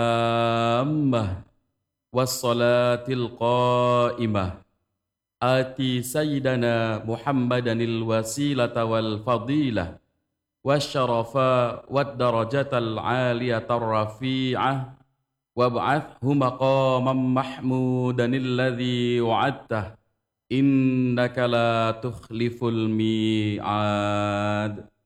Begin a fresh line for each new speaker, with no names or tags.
التامة والصلاة القائمة آتي سيدنا محمدا الوسيلة والفضيلة والشرف والدرجة العالية الرفيعة وابعثه مقاما محمودا الذي وعدته إنك لا تخلف الميعاد.